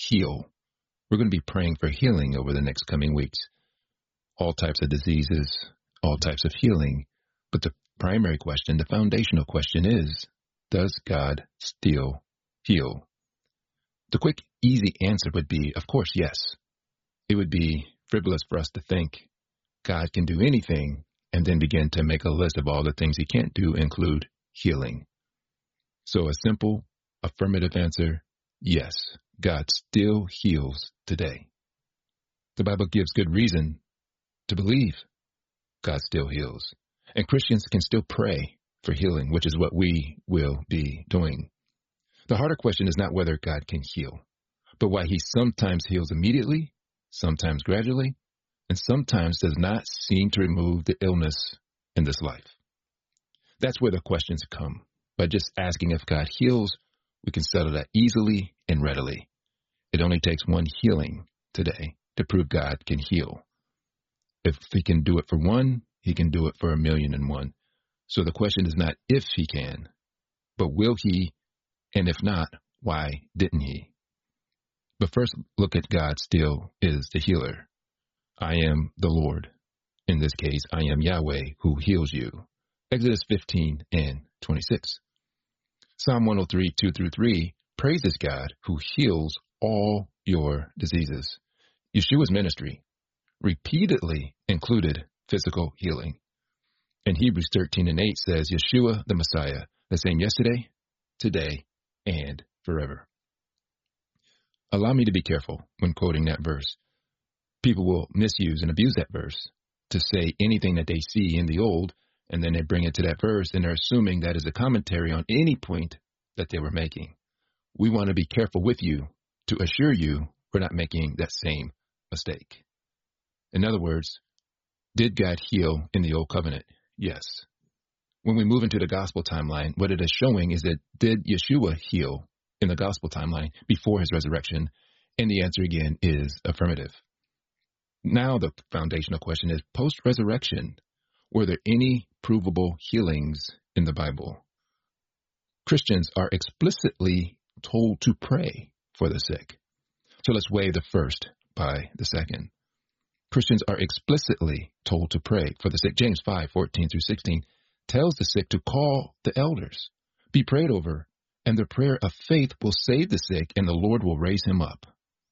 heal. We're going to be praying for healing over the next coming weeks. All types of diseases, all types of healing. But the primary question, the foundational question is, does God still heal? The quick, easy answer would be, of course, yes. It would be frivolous for us to think God can do anything and then begin to make a list of all the things he can't do, include healing. So a simple, affirmative answer, yes, God still heals today. The Bible gives good reason to believe God still heals. And Christians can still pray for healing, which is what we will be doing. The harder question is not whether God can heal, but why he sometimes heals immediately, sometimes gradually, and sometimes does not seem to remove the illness in this life. That's where the questions come. By just asking if God heals, we can settle that easily and readily. It only takes one healing today to prove God can heal. If he can do it for one, he can do it for 1,000,001. So the question is not if he can, but will he, and if not, why didn't he? But first, look at God still is the healer. I am the Lord. In this case, I am Yahweh who heals you. Exodus 15 and 26. Psalm 103, 2-3 praises God who heals all your diseases. Yeshua's ministry repeatedly included physical healing. And Hebrews 13 and 8 says, Yeshua, the Messiah, the same yesterday, today, and forever. Allow me to be careful when quoting that verse. People will misuse and abuse that verse to say anything that they see in the old, and then they bring it to that verse, and they're assuming that is a commentary on any point that they were making. We want to be careful with you to assure you we're not making that same mistake. In other words, did God heal in the Old Covenant? Yes. When we move into the gospel timeline, what it is showing is that did Yeshua heal in the gospel timeline before his resurrection? And the answer again is affirmative. Now the foundational question is, post-resurrection, were there any provable healings in the Bible? Christians are explicitly told to pray for the sick. So let's weigh the first by the second. Christians are explicitly told to pray for the sick. James 5:14-16 tells the sick to call the elders, be prayed over, and the prayer of faith will save the sick, and the Lord will raise him up.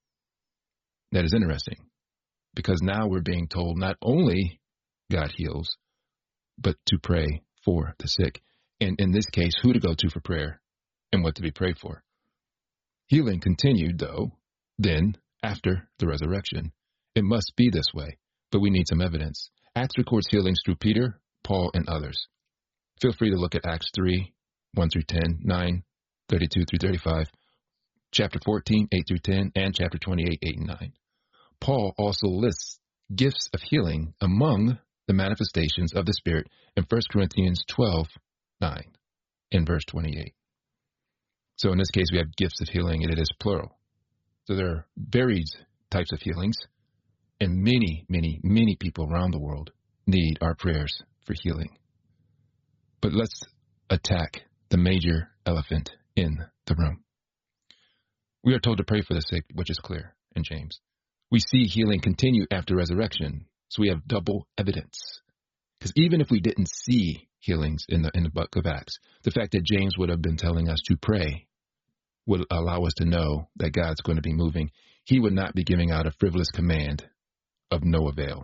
That is interesting, because now we're being told not only God heals, but to pray for the sick. And in this case, who to go to for prayer and what to be prayed for. Healing continued, though, then after the resurrection. It must be this way, but we need some evidence. Acts records healings through Peter, Paul, and others. Feel free to look at Acts 3, 1-10, 9, 32-35, chapter 14, 8-10, and chapter 28, 8 and 9. Paul also lists gifts of healing among the manifestations of the Spirit in 1 Corinthians 12, 9, and verse 28. So in this case, we have gifts of healing, and it is plural. So there are varied types of healings, and many, many, many people around the world need our prayers for healing. But let's attack the major elephant in the room. We are told to pray for the sick, which is clear in James. We see healing continue after resurrection, so we have double evidence. Because even if we didn't see healings in the book of Acts, the fact that James would have been telling us to pray would allow us to know that God's going to be moving. He would not be giving out a frivolous command of no avail.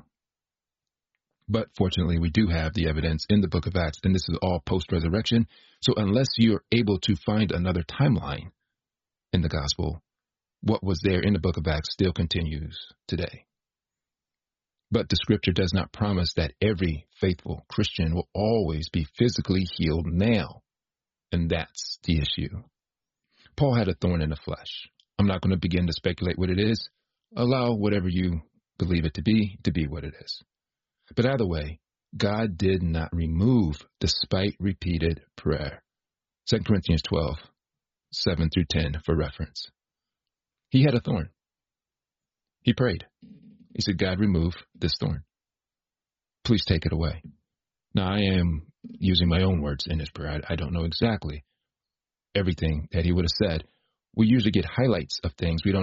But fortunately, we do have the evidence in the book of Acts, and this is all post-resurrection. So unless you're able to find another timeline in the gospel, what was there in the book of Acts still continues today. But the scripture does not promise that every faithful Christian will always be physically healed now. And that's the issue. Paul had a thorn in the flesh. I'm not going to begin to speculate what it is. Allow whatever you believe it to be what it is. But either way, God did not remove despite repeated prayer. 2 Corinthians 12, 7-10 for reference. He had a thorn. He prayed. He said, God, remove this thorn. Please take it away. Now, I am using my own words in his prayer. I don't know exactly everything that he would have said. We usually get highlights of things. We don't